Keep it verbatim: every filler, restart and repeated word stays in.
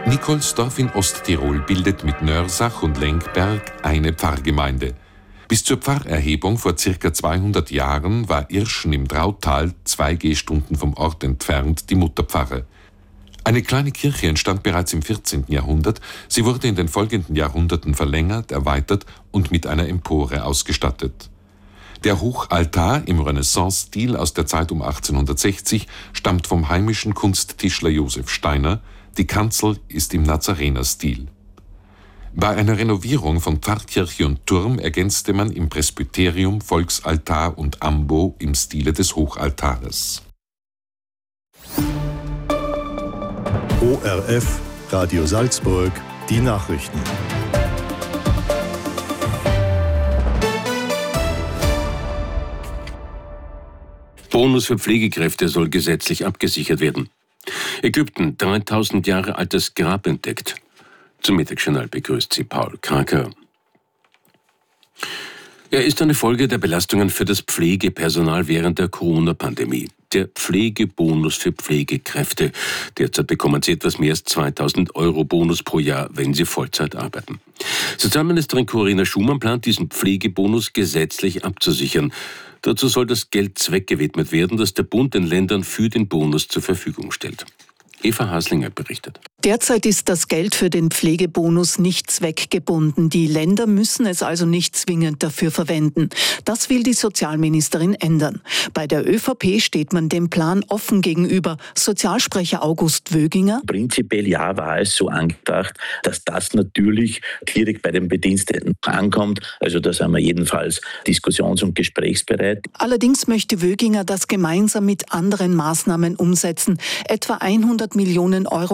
Nikolsdorf in Osttirol bildet mit Nörsach und Lenkberg eine Pfarrgemeinde. Bis zur Pfarrerhebung vor circa zweihundert Jahren war Irschen im Drautal, zwei Gehstunden vom Ort entfernt, die Mutterpfarre. Eine kleine Kirche entstand bereits im vierzehnten Jahrhundert. Sie wurde in den folgenden Jahrhunderten verlängert, erweitert und mit einer Empore ausgestattet. Der Hochaltar im Renaissance-Stil aus der Zeit um achtzehnhundertsechzig stammt vom heimischen Kunsttischler Josef Steiner. Die Kanzel ist im Nazarener-Stil. Bei einer Renovierung von Pfarrkirche und Turm ergänzte man im Presbyterium Volksaltar und Ambo im Stile des Hochaltares. O R F, Radio Salzburg, die Nachrichten. Bonus für Pflegekräfte soll gesetzlich abgesichert werden. Ägypten, dreitausend Jahre altes Grab entdeckt. Zum Mittagsjournal begrüßt sie Paul Kraker. Er ist eine Folge der Belastungen für das Pflegepersonal während der Corona-Pandemie. Der Pflegebonus für Pflegekräfte. Derzeit bekommen sie etwas mehr als zweitausend Euro Bonus pro Jahr, wenn sie Vollzeit arbeiten. Sozialministerin Corinna Schumann plant, diesen Pflegebonus gesetzlich abzusichern. Dazu soll das Geld zweckgewidmet werden, das der Bund den Ländern für den Bonus zur Verfügung stellt. Eva Haslinger berichtet. Derzeit ist das Geld für den Pflegebonus nicht zweckgebunden. Die Länder müssen es also nicht zwingend dafür verwenden. Das will die Sozialministerin ändern. Bei der ÖVP steht man dem Plan offen gegenüber. Sozialsprecher August Wöginger. Prinzipiell ja war es so angedacht, dass das natürlich direkt bei den Bediensteten ankommt. Also da sind wir jedenfalls diskussions- und gesprächsbereit. Allerdings möchte Wöginger das gemeinsam mit anderen Maßnahmen umsetzen. Etwa hundert Millionen Euro